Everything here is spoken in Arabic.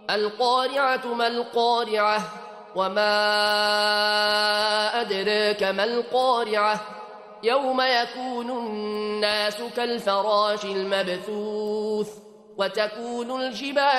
القارعة ما القارعة وما أدراك ما القارعة يوم يكون الناس كالفراش المبثوث وتكون الجبال